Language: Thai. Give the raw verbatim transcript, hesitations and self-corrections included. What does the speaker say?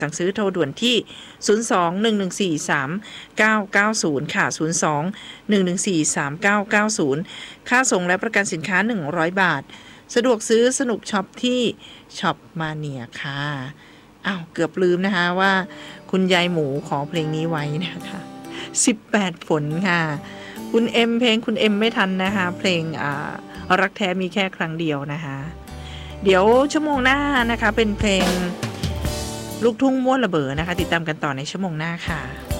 สั่งซื้อโทรด่วนที่ศูนย์ สอง หนึ่ง หนึ่ง สี่ สาม เก้า เก้า ศูนย์ค่ะศูนย์ สอง หนึ่ง หนึ่ง สี่ สาม เก้า เก้า ศูนย์ค่าส่งและประกันสินค้าหนึ่งร้อยบาทสะดวกซื้อสนุกช็อปที่ช็อปมาเนียค่ะอ้าวเกือบลืมนะคะว่าคุณยายหมูขอเพลงนี้ไว้นะคะสิบแปดฝนค่ะคุณเอ็มเพลงคุณเอ็มไม่ทันนะคะเพลงอ่ารักแท้มีแค่ครั้งเดียวนะคะเดี๋ยวชั่วโมงหน้านะคะเป็นเพลงลูกทุ่งม้วนระเบิดนะคะติดตามกันต่อในชั่วโมงหน้าค่ะ